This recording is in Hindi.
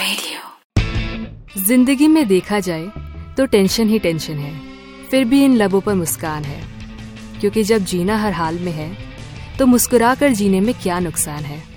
Radio। जिंदगी में देखा जाए तो टेंशन ही टेंशन है, फिर भी इन लबों पर मुस्कान है, क्योंकि जब जीना हर हाल में है तो मुस्कुरा कर जीने में क्या नुकसान है।